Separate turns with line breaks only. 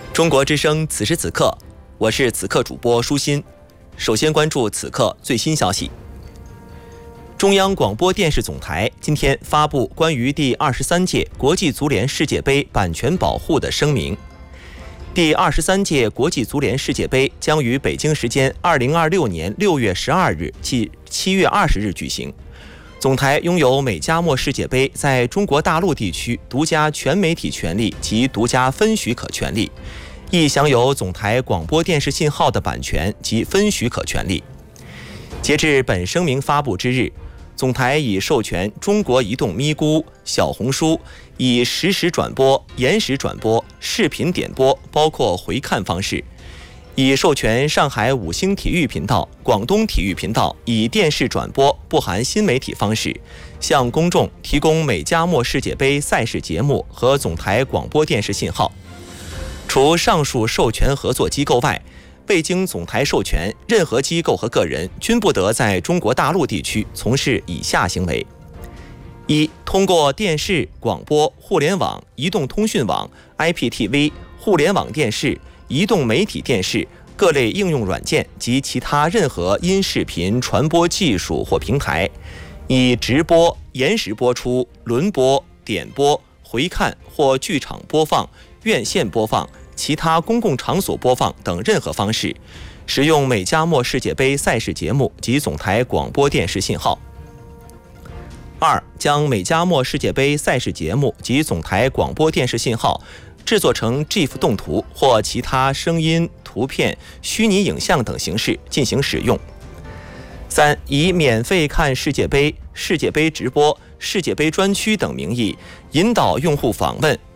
中国之声此时此刻，我是此刻主播舒心。首先关注此刻最新消息。中央广播电视总台今天发布关于第23届国际足联世界杯版权保护的声明。第23届国际足联世界杯将于北京时间2026年6月12日至7月20日举行。总台拥有美加墨世界杯在中国大陆地区独家全媒体权利及独家分许可权利，亦享有总台广播电视信号的版权及分许可权利。截至本声明发布之日，总台已授权中国移动咪咕、小红书以实时转播、延时转播、视频点播，包括回看方式；已授权上海五星体育频道、广东体育频道以电视转播不含新媒体方式，向公众提供美加墨世界杯赛事节目和总台广播电视信号。除上述授权合作机构外，未经总台授权，任何机构和个人均不得在中国大陆地区从事以下行为：一、通过电视、广播、互联网、移动通讯网、IPTV、互联网电视、移动媒体电视、各类应用软件及其他任何音视频传播技术或平台，以直播、延时播出、轮播、点播、回看或剧场播放、院线播放、其他公共场所播放等任何方式，使用美加墨世界杯赛事节目及总台广播电视信号。二、将美加墨世界杯赛事节目及总台广播电视信号制作成 GIF 动图或其他声音、图片、虚拟影像等形式进行使用。三、以免费看世界杯、世界杯直播、世界杯专区等名义，引导用户访问